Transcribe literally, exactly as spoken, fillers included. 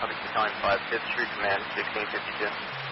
Longitude nine five, fifth Street Command, sixteen fifty-two.